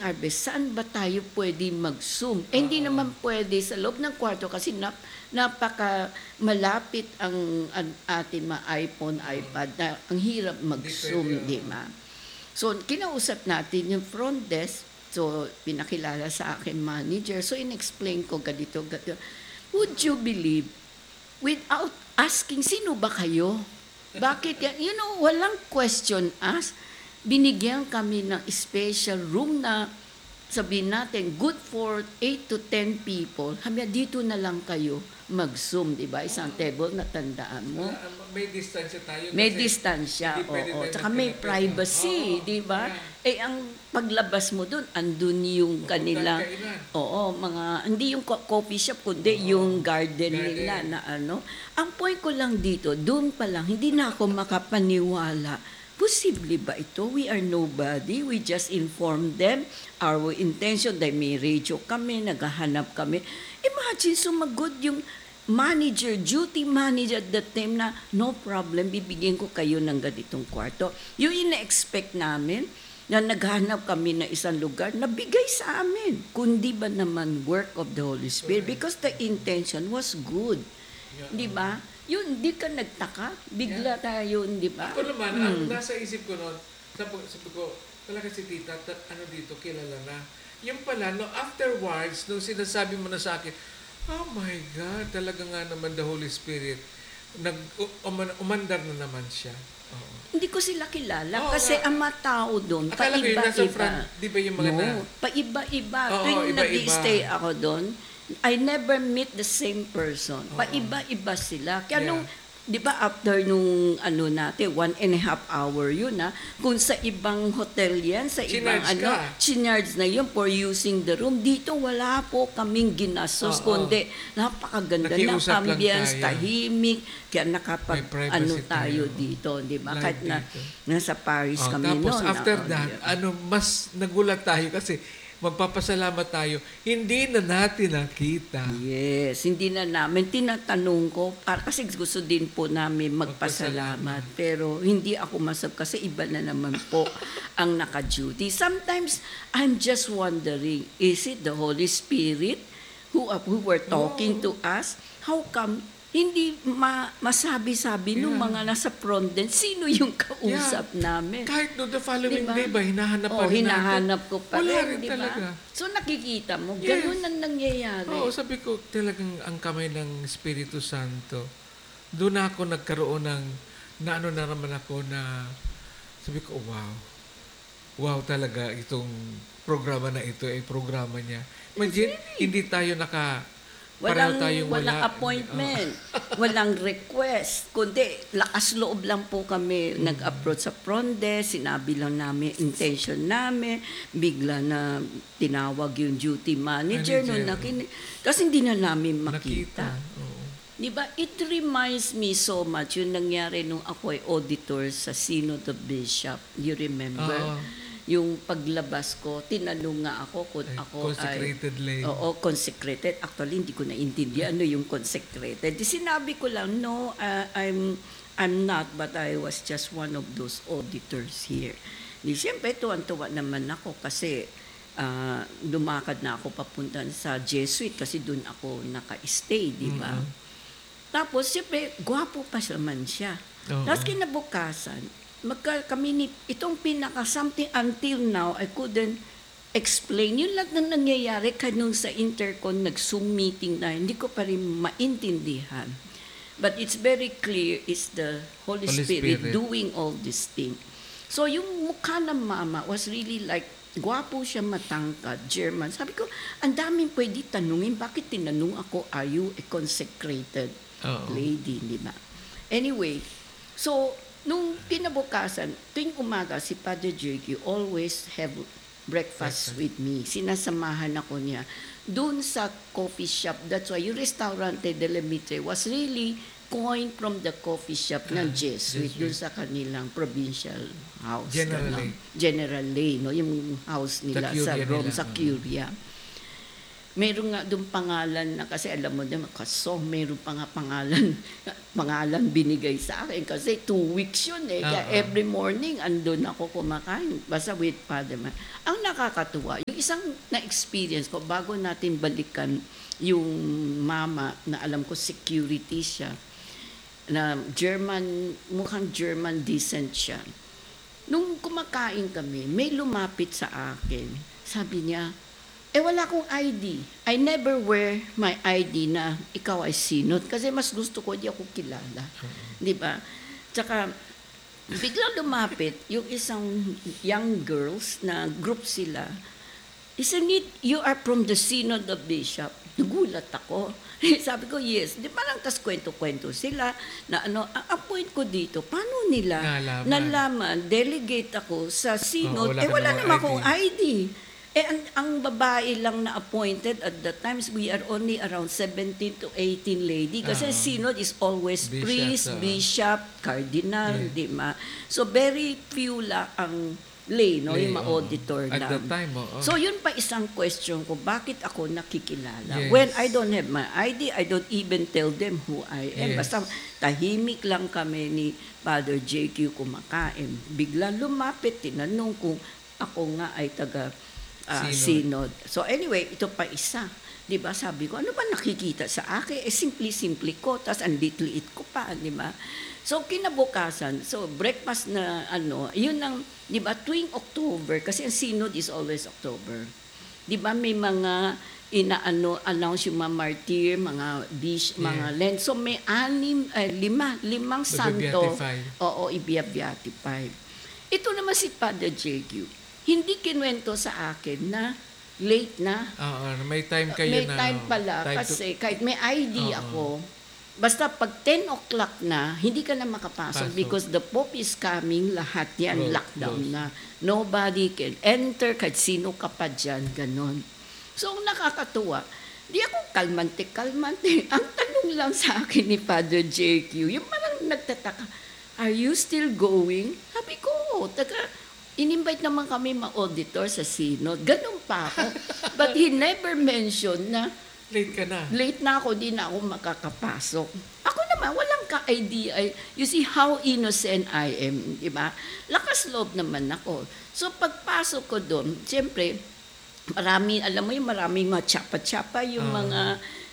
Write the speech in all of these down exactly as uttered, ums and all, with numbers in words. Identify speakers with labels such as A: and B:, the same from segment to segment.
A: harvest, saan ba tayo pwede mag-Zoom? Eh, hindi naman pwede sa loob ng kwarto kasi nap, napaka malapit ang, ang ating mga iPhone, iPad na ang hirap mag-Zoom, di ba? So, kinausap natin yung front desk. So, pinakilala sa akin manager. So, in-explain ko ganito, ganito. Would you believe, without asking, sino ba kayo? Bakit yan? You know, walang question asked. Binigyan kami ng special room na sabihin natin, good for eight to ten people. Sabi, dito na lang kayo mag-Zoom, di ba? Isang table na tandaan mo.
B: May distansya tayo.
A: May distansya, oo. Tsaka may privacy, di ba? Eh, ang paglabas mo doon, andun yung kanila, oo, mga, hindi yung coffee shop, kundi yung garden nila na ano. Ang point ko lang dito, doon pa lang, hindi na ako makapaniwala. Posible ba ito? We are nobody. We just inform them our intention. Dahil may radio kami, naghahanap kami. Imagine, sumagod yung manager, duty manager at that time na, no problem, bibigyan ko kayo ng ganitong kwarto. Yung ina-expect namin, na naghanap kami na isang lugar, nabigay sa amin. Kundi ba naman work of the Holy Spirit? Because the intention was good. Di ba? Yun, di ka nagtaka. Bigla tayo, di ba?
B: Ako naman, ang nasa isip ko noon, sabi, sabi ko, talaga si tita, ta, ano dito, kilala na. Yung pala, no, afterwards, nung sinasabi mo na sa akin, oh my God, talaga nga naman the Holy Spirit, nag, uman, umandar na naman siya. Oo.
A: Hindi ko sila kilala
B: Oo,
A: kasi
B: nga.
A: ang mga tao doon,
B: Akala ko yun, nasa
A: paiba-iba.
B: front, di ba yung mga
A: No,
B: na?
A: paiba-iba.
B: Oo,
A: Tuwing
B: iba-iba.
A: nag-stay ako doon, I never meet the same person.
B: Oo.
A: Paiba-iba sila. Kaya
B: Yeah.
A: nung, di ba after nung ano natin, one and a half hour yun ha, kung sa ibang hotel yan, sa ibang
B: Chinarge
A: ano,
B: ka.
A: chinarge na yun for using the room. Dito wala po kaming ginastos,
B: Oo.
A: kundi napakaganda ng
B: Nakiusap lang
A: ambience,
B: tayo.
A: tahimik, kaya nakapag
B: May privacy
A: ano
B: tayo.
A: tayo dito, di ba?
B: Live
A: Kahit na
B: dito.
A: nasa Paris
B: Oh,
A: kami
B: tapos
A: noon.
B: after
A: na-
B: that, ano, mas nagulat tayo kasi magpapasalamat tayo, hindi na natin nakita.
A: Yes, hindi na namin. Tinatanong ko, para, kasi gusto din po namin magpasalamat.
B: Magpasalamat.
A: Pero hindi ako masab kasi iba na naman po ang naka-duty. Sometimes, I'm just wondering, is it the Holy Spirit who, uh, who were talking to us? How come hindi ma- masabi-sabi nung
B: Yeah.
A: mga nasa front din, sino yung kausap namin?
B: Kahit no the following
A: Diba?
B: day ba, hinahanap pa
A: Oh,
B: rin
A: hinahanap
B: natin.
A: ko pa
B: Wala
A: rin,
B: rin
A: di
B: talaga.
A: ba? So nakikita mo,
B: Yes.
A: ganun ang nangyayari.
B: Oo, sabi ko, talagang ang kamay ng Espiritu Santo. Doon ako nagkaroon ng, na ano na naman ako na, sabi ko, wow. Wow talaga itong programa na ito, ay programa niya. Imagine, hindi tayo naka, pareho
A: Walang,
B: tayong
A: walang
B: wala.
A: appointment, walang request, kundi lakas loob lang po kami nag-approach sa front desk, sinabi lang namin intention namin, bigla na tinawag yung duty manager,
B: Manager,
A: no, nakin- kasi hindi na namin
B: Nakita.
A: makita.
B: Oo.
A: Di ba? It reminds me so much yung nangyari nung ako ay auditor sa Synod of Bishop. You remember?
B: Oo.
A: Yung paglabas ko, tinanong nga ako kung
B: Ay,
A: ako
B: consecrated
A: ay...
B: lay.
A: Oo, consecrated. Actually, hindi ko naintindihan ano yung consecrated. Di sinabi ko lang, no, uh, I'm, I'm not, but I was just one of those auditors here. Di siyempre, tuwan-tuwa naman ako kasi uh, lumakad na ako papunta sa Jesuit kasi doon ako naka-stay, di ba?
B: Mhm.
A: Tapos, siyempre, gwapo pa naman siya.
B: Oo.
A: Tapos kinabukasan, magka kami ni, itong pinaka something until now, I couldn't explain. Yun lang na nangyayari kanong sa intercon, nag-Zoom meeting na, hindi ko pa rin maintindihan. But it's very clear, it's the Holy,
B: Holy
A: Spirit,
B: Spirit.
A: doing all this thing. So yung mukha ng mama was really like, gwapo siya, matangkad, German. Sabi ko, ang daming pwede tanungin, bakit tinanong ako, are you a consecrated
B: Oo.
A: lady, di ba? Anyway, so, nung kinabukasan, tuwing umaga, si Padre Jerky always have breakfast with me. Sinasamahan ako niya. Doon sa coffee shop, that's why yung restaurante de la Mitre was really coined from the coffee shop ng Jesuit,
B: Jesuit.
A: doon sa kanilang provincial house.
B: General
A: ganon.
B: Lay.
A: General Lay, no? Yung house nila
B: Curia
A: sa Rome,
B: nila.
A: sa Curia. meron nga doon pangalan na, kasi alam mo naman, kasong meron pa nga pangalan, pangalan binigay sa akin kasi two weeks yun eh. Kaya
B: Oo.
A: every morning andun ako kumakain, basta with Father Man. Ang nakakatuwa, yung isang na-experience ko, bago natin balikan yung mama na alam ko security siya, na German, mukhang German descent siya. Nung kumakain kami, may lumapit sa akin. Sabi niya, eh wala akong I D. I never wear my I D na ikaw ay sinot kasi mas gusto ko di ako kilala. Di ba? Tsaka, biglang lumapit yung isang young girls na group sila. Isn't it, you are from the Synod of Bishop? Nagulat ako. Sabi ko, yes. Di ba lang tas kwento-kwento sila na ano, ang ang point ko dito, paano nila
B: Nalaman.
A: nalaman, delegate ako sa Synod,
B: Oo, wala
A: eh
B: ka
A: wala
B: namang
A: naman
B: I D.
A: akong I D. Eh, ang, ang babae lang na appointed at the times, we are only around seventeen to eighteen lady. Kasi
B: Oo.
A: Synod is always
B: Bishop,
A: priest,
B: oo.
A: bishop, cardinal,
B: Yeah.
A: di ba? So, very few lang ang lay, no?
B: Lay,
A: yung mga
B: oo.
A: auditor
B: At
A: lang.
B: that time, oo.
A: So, yun pa isang question ko, bakit ako nakikilala?
B: Yes.
A: When I don't have my I D, I don't even tell them who I am.
B: Yes.
A: Basta tahimik lang kami ni Father J Q kumakain. Bigla lumapit, tinanong kung ako nga ay taga ah,
B: Synod.
A: Synod. So anyway, ito pa isa. 'Di ba? Sabi ko, ano ba nakikita sa akin? Eh simple-simple ko, tas ang liit ko pa, 'di ba? So kinabukasan, so breakfast na ano, yun ang 'di ba tuwing October kasi ang Synod is always October. 'Di ba may mga inaano announce yung mga martyr, mga bish,
B: Yeah.
A: mga lent. So may anim eh, lima, limang santo.
B: Beatify.
A: Oo, i-beatify. Ito naman si Father J Q. Hindi kinwento sa akin na late na.
B: Oo, may time kayo
A: May
B: na.
A: time pala
B: time to-
A: kasi kahit may I D
B: Oo.
A: ako, basta pag ten o'clock na, hindi ka na makapasok
B: Pasok.
A: because the Pope is coming, lahat yan,
B: Close,
A: lockdown
B: close.
A: na. Nobody can enter, kahit sino ka pa dyan, ganon. So, ang nakakatuwa, di ako kalmante-kalmante. Ang tanong lang sa akin ni Father J Q, yung parang nagtataka, are you still going? Sabi ko, "Oo, taga, in-invite naman kami ma-auditor sa Synod. Ganun pa ako. But he never mentioned na
B: Late ka na.
A: late na ako, di na ako makakapasok. Ako naman, walang ka-idea. You see how innocent I am, di ba? Lakas loob naman ako. So pagpasok ko doon, siyempre, marami, alam mo yung maraming mga tsapa-tsapa, yung
B: Ah.
A: mga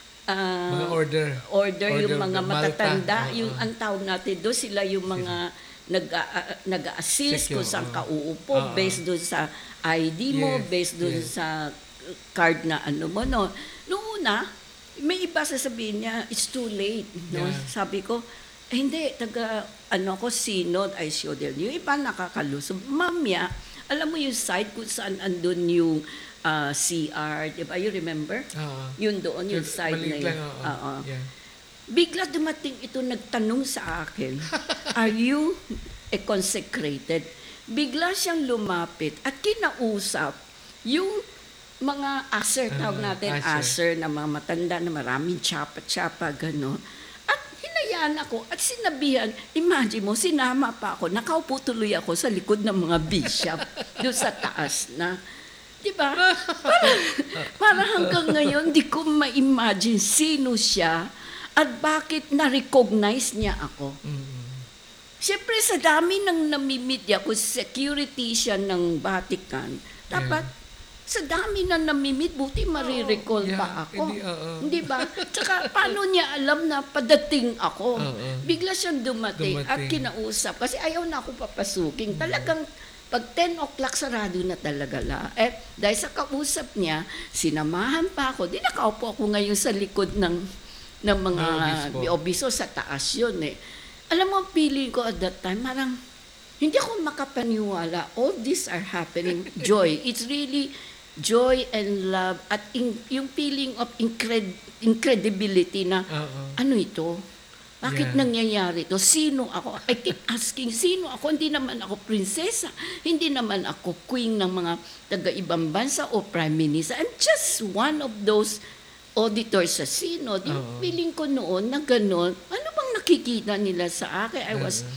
A: ah,
B: Mga order.
A: order, yung
B: Order,
A: mga
B: Malta.
A: matatanda,
B: Oo.
A: yung ang tawag natin doon, sila yung mga nag, uh, nag-assist
B: Secure,
A: kung saan
B: oo.
A: ka uupo,
B: Oo.
A: based doon sa I D mo,
B: Yes,
A: based doon
B: yes.
A: sa card na ano mo, no. Noong una, may iba sasabihin niya, it's too late, no.
B: Yeah.
A: Sabi ko, eh, hindi, taga, ano ko, Synod, I showed them. Yung iba nakakalusog. Mamya, alam mo yung site kung saan andun yung ah, C R, di ba? You remember?
B: Oo.
A: Yun doon, yung
B: Just
A: side na
B: maliit
A: yun.
B: lang, oo.
A: Oo.
B: Yeah.
A: Bigla dumating ito, nagtanong sa akin, are you a consecrated? Bigla siyang lumapit at kinausap yung mga aser, tawag
B: Ah,
A: natin,
B: usher.
A: aser na mga matanda na maraming tsapa-tsapa, gano'n. At hinayaan ako at sinabihan, imagine mo, sinama pa ako, nakaupo tuloy ako sa likod ng mga bishop doon sa taas na. Diba? Parang, parang hanggang ngayon, di ko ma-imagine sino siya at bakit na-recognize niya ako.
B: Mm.
A: Siyempre, sa dami ng namimit niya, kung security siya ng Vatican, dapat sa dami na namimit, buti marirecall
B: yeah,
A: pa ako.
B: hindi, oo.
A: Hindi ba? Tsaka, paano niya alam na padating ako?
B: Oo.
A: Bigla siyang dumating, at
B: Dumating.
A: kinausap. Kasi ayaw na ako papasukin. Talagang, pag ten o'clock, sarado na talaga la. Eh, dahil sa kausap niya, sinamahan pa ako. Di nakaupo ako ngayon sa likod ng, ng mga
B: Mga obispo.
A: obiso sa taas yun eh. Alam mo, ang feeling ko at that time, parang, hindi ako makapaniwala. All these are happening. Joy. It's really joy and love at in, yung feeling of incred, incredibility na,
B: Oo.
A: ano ito? Bakit
B: Yeah.
A: nangyayari ito? Sino ako? I keep asking, sino ako? Hindi naman ako prinsesa. Hindi naman ako queen ng mga taga-ibang bansa o prime minister. I'm just one of those auditors sa Synod. Yung
B: Oo.
A: feeling ko noon na gano'n, ano bang nakikita nila sa akin? I was
B: Oo.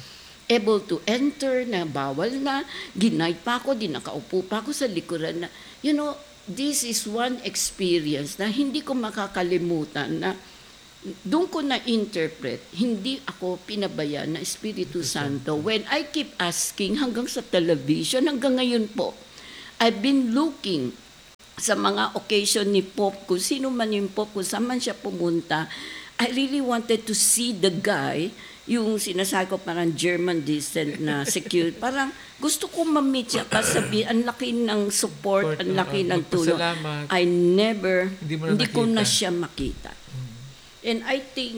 A: able to enter, na bawal na, ginight pa ako, di nakaupo pa ako sa likuran na, you know, this is one experience na hindi ko makakalimutan na doon ko na-interpret, hindi ako pinabayaan na Espiritu Santo. When I keep asking hanggang sa television, hanggang ngayon po, I've been looking sa mga occasion ni Pope, kung sino man yung Pope, kung saan man siya pumunta, I really wanted to see the guy, yung sinasabi ko parang German descent na secure, parang gusto ko ma-meet siya, pasabi, ang laki ng support, ang laki
B: uh,
A: ng tulong.
B: magpasalamat.
A: I never,
B: Hindi mo na
A: hindi ko na
B: nakita.
A: siya makita. And I think,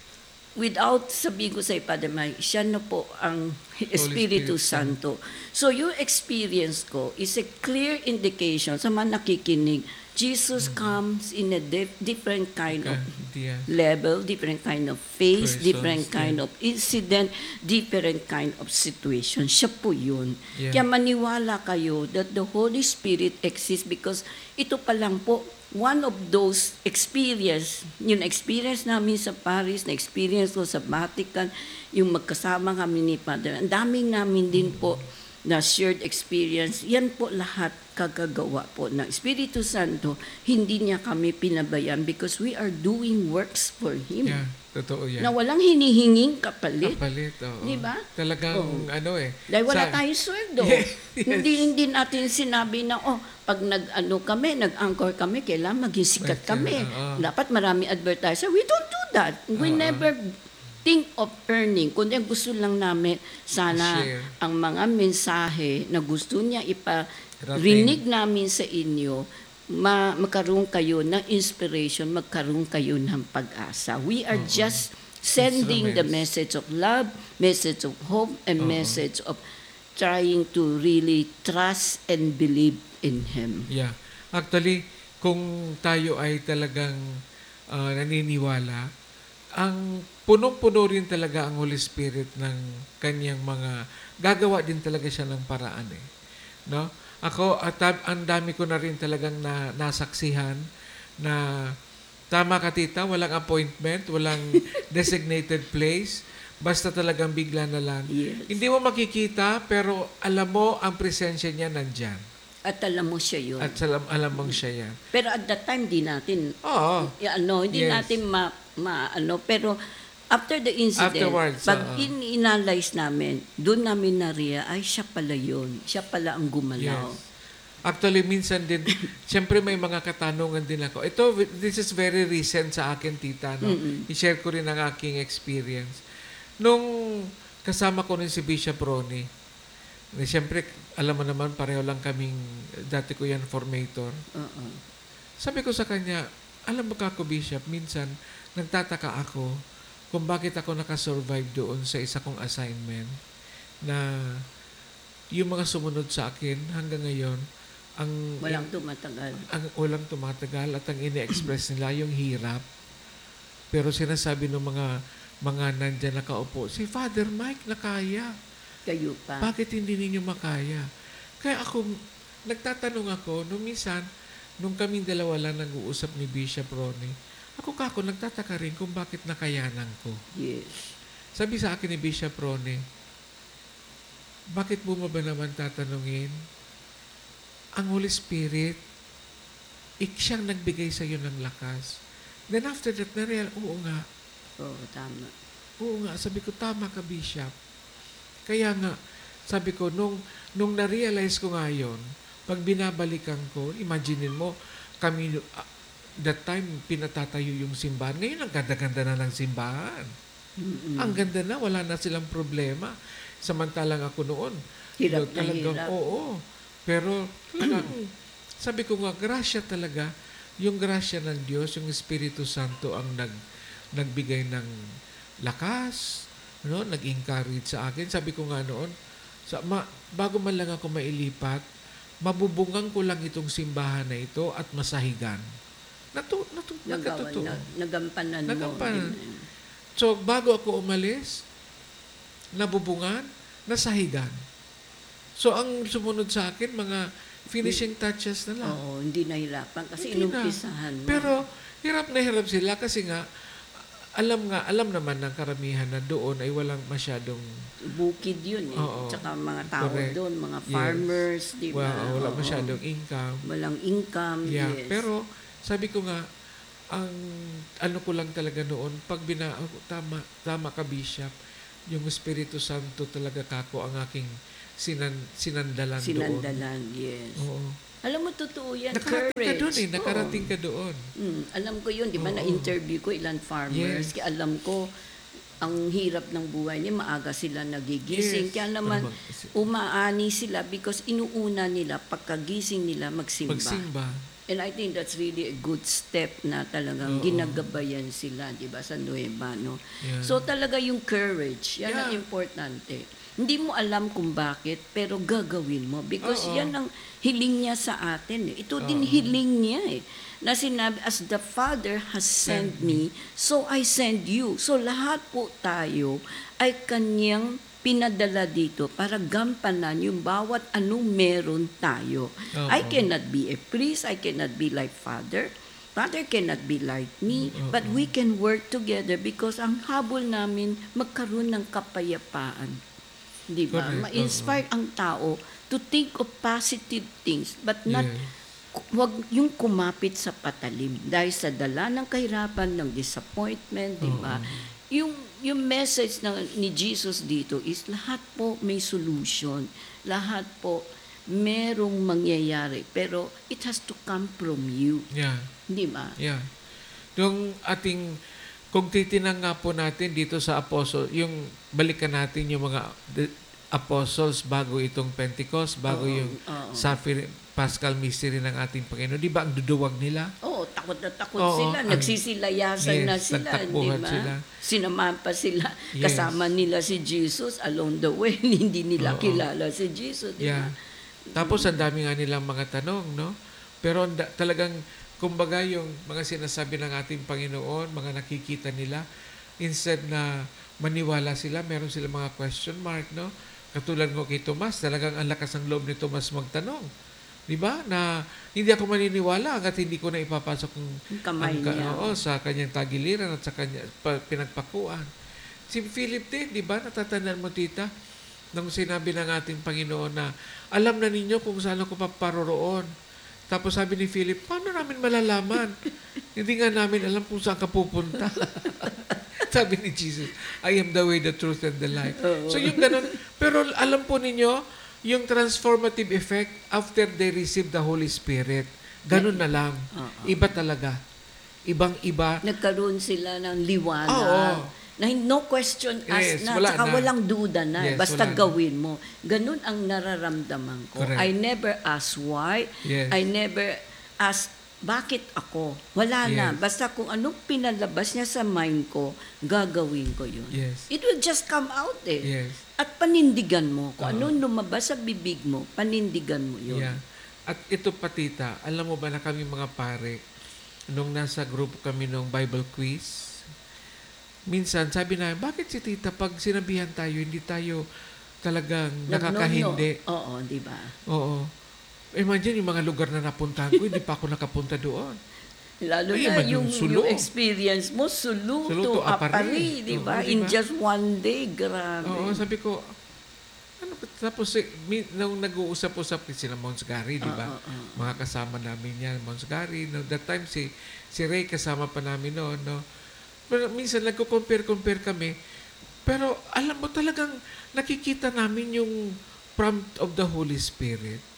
A: without sabihin ko sa Padre Mike, siya na po ang Espiritu
B: Spirit,
A: Santo. So yung experience ko is a clear indication sa mga nakikinig, Jesus
B: Mm.
A: comes in a dif- different kind of
B: Yeah.
A: level, different kind of face,
B: Persons,
A: different kind
B: yeah.
A: of incident, different kind of situation. Siya po yun.
B: Yeah.
A: Kaya maniwala kayo that the Holy Spirit exists because ito pa lang po, one of those experience, yung experience namin sa Paris, na experience ko sa Vatican, yung magkasama kami ni Father, ang daming namin din po na shared experience, yan po lahat kagagawa po ng Espiritu Santo, hindi niya kami pinabayaan because we are doing works for Him.
B: Yeah, totoo yan.
A: Na walang hinihinging kapalit.
B: Kapalit, oo.
A: Di ba?
B: Talagang,
A: Oo.
B: ano eh.
A: Dahil wala
B: sa-
A: tayong sweldo.
B: Yes.
A: Hindi hindi natin sinabi na, oh, pag nag-ano kami, nag-anchor kami, kailangan maging sikat
B: Right,
A: kami.
B: oo.
A: Dapat marami advertiser. We don't do that. We
B: Oo.
A: never think of earning. Kundi ang gusto lang namin, sana
B: Share.
A: ang mga mensahe na gusto niya
B: Rating.
A: iparinig namin sa inyo, ma magkaroon kayo ng inspiration, magkaroon kayo ng pag-asa. We are just sending the
B: Instruments.
A: message of love, message of hope, and
B: Oo.
A: message of trying to really trust and believe in Him.
B: Yeah. Actually, kung tayo ay talagang ah, naniniwala, ang punong-puno rin talaga ang Holy Spirit ng kanyang mga, gagawa din talaga siya ng paraan eh. No? Ako, at ang dami ko na rin talagang na, nasaksihan na tama ka tita, walang appointment, walang designated place, basta talagang bigla na lang.
A: Yes.
B: Hindi mo makikita, pero alam mo ang presensya niya nandyan.
A: At alam mo siya yun.
B: At alam, alam mong siya yan.
A: Pero at that time, di natin,
B: Oo.
A: y- ano, hindi
B: Yes.
A: natin ma, ma- ano, pero after the incident,
B: Afterwards,
A: pag
B: oo.
A: in-analyze namin, doon namin na-rea, ay siya pala yun. Siya pala ang gumalaw.
B: Yes. Actually, minsan din, siyempre may mga katanungan din ako. Ito, this is very recent sa akin, tita. No? I-share ko rin ang aking experience. Nung kasama ko rin si Bishop Ronnie, na siyempre, alam mo naman, pareho lang kaming, dati ko yan formator.
A: Oo.
B: Sabi ko sa kanya, alam mo ka ako, Bishop, minsan, nagtataka ako kung bakit ako nakasurvive doon sa isa kong assignment na yung mga sumunod sa akin hanggang ngayon, ang
A: Walang tumatagal.
B: ang walang tumatagal at ang ini-express nila yung hirap. Pero sinasabi ng mga mga nandyan nakaupo, si Father Mike na kaya.
A: Kayo pa.
B: Bakit hindi ninyo makaya? Kaya ako, nagtatanong ako, nung minsan, nung kaming dalawa lang nag-uusap ni Bishop Ronnie, ako kako, nagtataka rin kung bakit nakayanan ko.
A: Yes.
B: Sabi sa akin ni Bishop Ronnie, bakit mo ba naman tatanungin? Ang Holy Spirit, ik siyang nagbigay sa iyo ng lakas. Then after that, na-real, oo nga,
A: Oo, tama.
B: oo nga, sabi ko, tama ka, Bishop. Kaya nga, sabi ko, nung, nung na-realize ko nga yun, pag binabalikan ko, imaginein mo, kami, uh, that time, pinatatayo yung simbahan. Ngayon, ang ganda-ganda na ng simbahan.
A: Mm-mm.
B: Ang ganda na, wala na silang problema. Samantalang ako noon.
A: Hirap na
B: talagang,
A: hirap.
B: Oo. Pero, talagang, sabi ko nga, grasya talaga, yung grasya ng Diyos, yung Espiritu Santo ang nag, nagbigay ng lakas, no? Nag-encourage sa akin. Sabi ko nga noon, sa, ma, bago man lang ako mailipat, mabubungan ko lang itong simbahan na ito at masahigan. Natu, natu,
A: Nagawan,
B: nagkatotoo.
A: na, nagampanan mo.
B: Nagampanan.
A: Amen.
B: So, bago ako umalis, nabubungan, nasahigan. So, ang sumunod sa akin, mga finishing touches na lang.
A: Oo, hindi nahirapan kasi
B: Hindi na.
A: inumpisahan mo.
B: Pero, hirap na hirap sila kasi nga, alam nga, alam naman ng karamihan na doon ay walang masyadong,
A: Bukid yun eh.
B: Oo.
A: Tsaka mga tao
B: Correct.
A: doon, mga
B: Yes.
A: farmers, di ba?
B: wa- wala
A: Oo.
B: masyadong income.
A: Walang income,
B: Yeah,
A: yes.
B: pero sabi ko nga, ang ano ko lang talaga noon, pag bina, oh, tama, tama ka, Bishop, yung Espiritu Santo talaga kako ang aking sinan, sinandalan, doon.
A: Sinandalan, yes.
B: Oo.
A: Alam mo, totoo yan.
B: Nakarating ka
A: Courage.
B: doon eh,
A: Oo.
B: nakarating ka doon.
A: Mm, alam ko yun, di ba?
B: Oo.
A: Na-interview ko ilan farmers.
B: Yes.
A: Kaya alam ko, ang hirap ng buhay niya, maaga sila nagigising.
B: Yes.
A: Kaya naman,
B: Ano bang-
A: umaani sila because inuuna nila, pagkagising nila, magsimba.
B: Magsimba.
A: And I think that's really a good step na talagang
B: Oo.
A: ginagabayan sila, di ba, sa Nueva, no?
B: Yeah.
A: So talaga yung courage, yan ang
B: Yeah.
A: importante. Hindi mo alam kung bakit, pero gagawin mo. Because
B: Oo.
A: yan ang hiling niya sa atin. Eh. Ito din
B: Oo.
A: hiling niya eh. Na sinabi, as the Father has sent me, so I send you. So lahat po tayo ay kanyang pinadala dito para gampanan yung bawat anong meron tayo.
B: Oo.
A: I cannot be a priest, I cannot be like Father. Father cannot be like me,
B: Oo.
A: but we can work together because ang habol namin magkaroon ng kapayapaan. Di ba?
B: Correct.
A: Ma-inspire ang tao to think of positive things, but not
B: Yeah.
A: wag yung kumapit sa patalim dahil sa dala ng kahirapan, ng disappointment, di ba? Yung yung message ng ni Jesus dito is lahat po may solution. Lahat po merong mangyayari, pero it has to come from you,
B: Yeah.
A: di ba?
B: Yeah. Yung ating, kung titinang nga po natin dito sa apostle, yung balikan natin yung mga the- apostles bago itong Pentecost, bago
A: Oo,
B: yung
A: oo.
B: Sapphire Paschal Mystery ng ating Panginoon. Di ba ang duduwag nila?
A: Oo, takot na takot
B: Oo,
A: sila.
B: ang-
A: Nagsisilayasan
B: yes,
A: na sila, di
B: nagtakbuhan
A: ba?
B: sila.
A: Sinamahan pa sila.
B: Yes.
A: Kasama nila si Jesus along the way. Hindi nila
B: Oo.
A: kilala si Jesus, di ba?
B: Yeah. Tapos ang dami nga nilang mga tanong, no? Pero ang da- talagang, kumbaga yung mga sinasabi ng ating Panginoon, mga nakikita nila, instead na maniwala sila, meron sila mga question mark, no? Katulad mo kay Tomas, talagang ang lakas ng loob ni Tomas magtanong. Di ba? Na hindi ako maniniwala hanggat hindi ko na ipapasok ang,
A: Yung kamay
B: ang ka-
A: niya.
B: oo, sa kanyang tagiliran at sa kanyang pa, pinagpakuan. Si Philip din, di ba? Natatandaan mo, tita, nung sinabi ng ating Panginoon na alam na ninyo kung saan ako paparoroon. Tapos sabi ni Philip, paano namin malalaman? Hindi nga namin alam kung saan ka pupunta. Sabi ni Jesus, I am the way, the truth, and the life.
A: Oo.
B: So yung ganun. Pero alam po ninyo, yung transformative effect after they receive the Holy Spirit, ganun na lang.
A: Oo.
B: Iba talaga. Ibang-iba.
A: Nagkaroon sila ng liwanag.
B: Oo.
A: Na no question asked
B: Yes,
A: na.
B: wala
A: Tsaka
B: na.
A: walang duda na.
B: Yes,
A: Basta
B: wala na.
A: gawin mo. Ganun ang nararamdaman ko.
B: Correct.
A: I never ask why.
B: Yes.
A: I never ask bakit ako. Wala na.
B: Yes.
A: Basta kung anong pinalabas niya sa mind ko, gagawin ko yun.
B: Yes.
A: It will just come out eh.
B: Yes.
A: At panindigan mo. Kung
B: Oo.
A: anong lumabas sa bibig mo, panindigan mo yun.
B: Yeah. At ito pa, tita, alam mo ba na kami mga pare, nung nasa grupo kami nung Bible quiz, minsan sabi na, bakit si tita pag sinabihan tayo, hindi tayo talagang nakakahindi?
A: Oo, di ba?
B: Oo. Imagine yung mga lugar na napuntahan ko, hindi pa ako nakapunta doon.
A: Lalo
B: Ay,
A: na
B: iba
A: yung,
B: yung sulo.
A: yung experience mo, sulu,
B: Sulu
A: to
B: to apari.
A: apari, di ba?
B: Oo,
A: In
B: di ba?
A: just one day, grabe.
B: Oo, sabi ko, ano ba? Tapos, eh, mi- nung nag-uusap-usap sila Mons Gary, di ba?
A: Oo, oo, oo.
B: Mga kasama namin yan, Mons Gary. No, that time, si, si Ray kasama pa namin noon, no? Pero minsan, nagko-compare-compare kami. Pero, alam mo, talagang nakikita namin yung prompt of the Holy Spirit.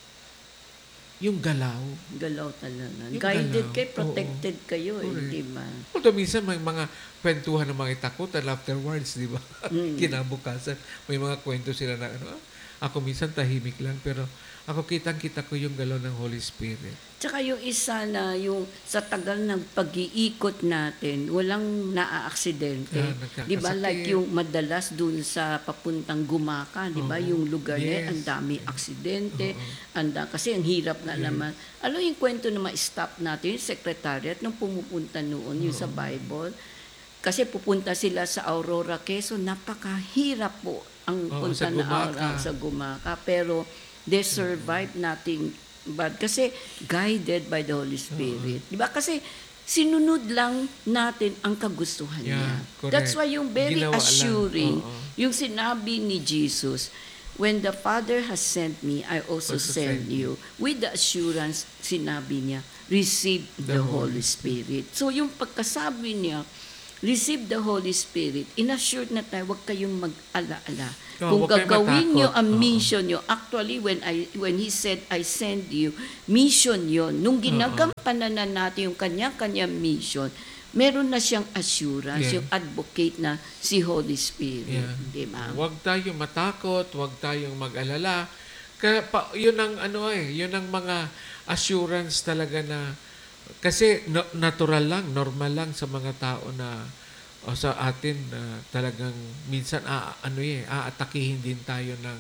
B: Yung galaw.
A: Galaw talaga.
B: Yung
A: Guided
B: galaw.
A: kayo, protected kayo, eh,
B: Correct.
A: di ba?
B: Although minsan may mga kwentuhan ng mga itakutan afterwards, di ba?
A: Mm.
B: Kinabukasan, may mga kwento sila na ano, ah, ako minsan tahimik lang, pero ako kitang-kita ko yung galaw ng Holy Spirit.
A: Tsaka yung isa na yung sa tagal ng pag-iikot natin, walang naaaksidente.
B: Ah, nagkakasakit.
A: Di ba? Like yung madalas dun sa papuntang Gumaka, di ba?
B: Oo.
A: Yung lugar niya,
B: Yes.
A: ang dami aksidente.
B: Oo.
A: Anda, kasi ang hirap nga
B: Yes.
A: naman. Alam yung kwento na ma-stop natin, yung secretariat, nung pumupunta noon, yung sa
B: Oo.
A: Bible, kasi pupunta sila sa Aurora, Quezon, napakahirap po ang
B: Oo,
A: punta
B: sa
A: na
B: Gumaka.
A: Aurora sa Gumaka. Pero they survived nothing bad kasi guided by the Holy Spirit. Di ba? Kasi sinunod lang natin ang kagustuhan
B: Yeah,
A: niya.
B: correct.
A: That's why yung very
B: Ginawa lang.
A: assuring,
B: Oo.
A: yung sinabi ni Jesus, when the Father has sent me, I also,
B: Also
A: send
B: send
A: you. With the assurance, sinabi niya, receive the,
B: The
A: Holy
B: Holy
A: Spirit. So yung pagkasabi niya, receive the Holy Spirit, inassured na tayo, huwag kayong mag-ala-ala.
B: Oo,
A: Kung
B: huwag kayong
A: gagawin
B: matakot.
A: nyo ang
B: Oo.
A: mission nyo, actually when I when he said, I send you, mission yon. Nung ginagampanan na natin yung kanya-kanya mission, meron na siyang assurance,
B: Yeah.
A: yung advocate na si Holy Spirit.
B: Yeah.
A: Di ba?
B: Huwag tayong matakot, huwag tayong mag-alala. Kaya pa, yun ang ano eh, yun ang mga assurance talaga na kasi no, natural lang, normal lang sa mga tao na o sa atin na talagang minsan a, ano eh, aatakihin din tayo ng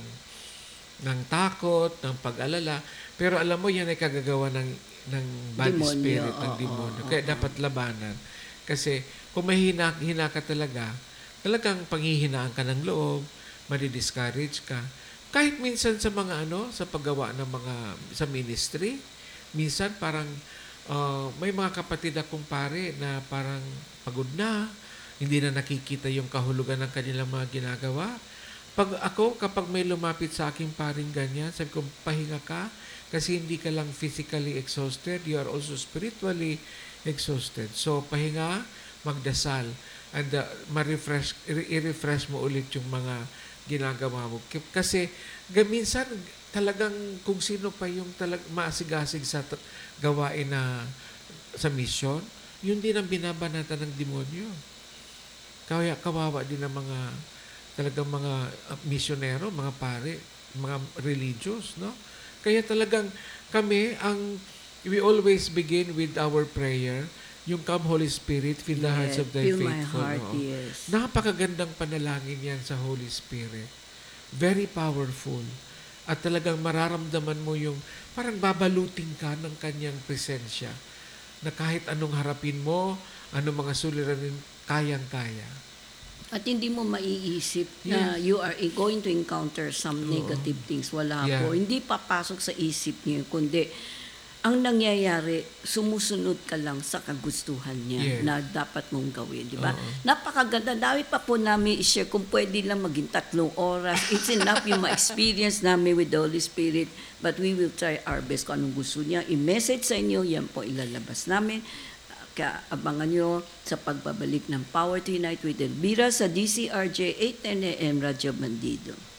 B: ng takot, ng pag-alala. Pero alam mo yan ay kagagawa ng ng bad
A: Demonyo,
B: spirit, ng
A: oo,
B: demonyo.
A: oo,
B: Kaya
A: oo.
B: dapat labanan. Kasi kung mahina hina ka talaga, talagang panghihinaan ka ng loob, madi-discourage ka. Kahit minsan sa mga ano, sa paggawa ng mga sa ministry, minsan parang uh, may mga kapatid akong pare na parang pagod na, hindi na nakikita yung kahulugan ng kanilang mga ginagawa. Pag ako, kapag may lumapit sa aking paring ganyan, sabi ko, pahinga ka kasi hindi ka lang physically exhausted, you are also spiritually exhausted. So, pahinga, magdasal, and uh, ma-refresh, i- i-refresh mo ulit yung mga ginagawa mo. K- Kasi, ga- minsan, talagang kung sino pa yung talag, maasigasig sa t- gawain na sa mission, yun din ang binabanatan ng demonyo. Kaya kawawa din ang mga talagang mga uh, misyonero, mga pare, mga religious, no? Kaya talagang kami ang we always begin with our prayer, yung Come Holy Spirit, fill the hearts of thy
A: Fill my
B: faithful.
A: heart,
B: no?
A: yes.
B: Napakagandang panalangin yan sa Holy Spirit. Very powerful. At talagang mararamdaman mo yung parang babalutin ka ng kanyang presensya na kahit anong harapin mo, anong mga suliranin, kayang-kaya.
A: At hindi mo maiisip na you are going to encounter some
B: Oo.
A: negative things. Wala
B: Yeah.
A: po. Hindi papasok sa isip niyo, kundi ang nangyayari, sumusunod ka lang sa kagustuhan niya
B: Yes.
A: na dapat mong gawin, di ba?
B: Oo.
A: Napakaganda. Dami pa po namin i-share kung pwede lang maging tatlong oras. It's enough yung ma-experience namin with the Holy Spirit, but we will try our best kung anong gusto niya. I-message sa inyo, yan po ilalabas namin. Kaya abangan nyo sa pagbabalik ng Power Tonight with Elvira sa D C R J eight ten A M Radyo Bandido.